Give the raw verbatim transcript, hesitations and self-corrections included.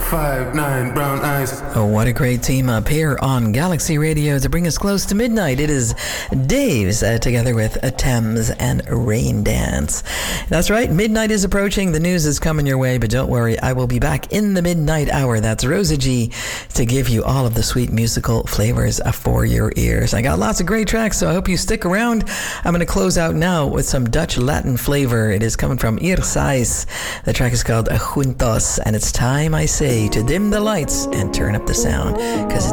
five nine brown eyes. Oh, what a great team up here on Galaxy Radio to bring us close to midnight. It is Dave's uh, together with uh, Thames and Rain Dance. That's right, midnight is approaching. The news is coming your way, but don't worry, I will be back in the midnight hour. That's Rosa G to give you all of the sweet musical flavors uh, for your ears. I got lots of great tracks, so I hope you stick around. I'm going to close out now with some Dutch Latin flavor. It is coming from Irsais. The track is called Juntos, and it's time, I say, to dim the lights and turn up the sound, because